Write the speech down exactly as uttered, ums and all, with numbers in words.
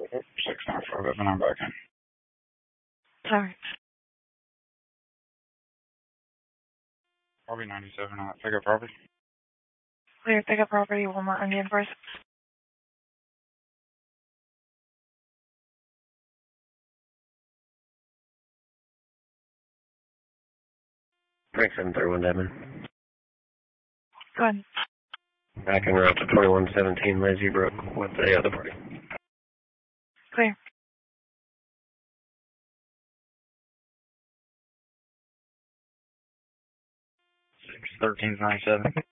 six nine four, but I'm back in. Sorry. Probably ninety-seven on that pickup property. Clear pickup property, Walmart Onion first. Frank seven thirty-one Devon. Go ahead. Back en route to twenty-one seventeen Lazy Brook with the other party. Clear. six thirteen ninety-seven.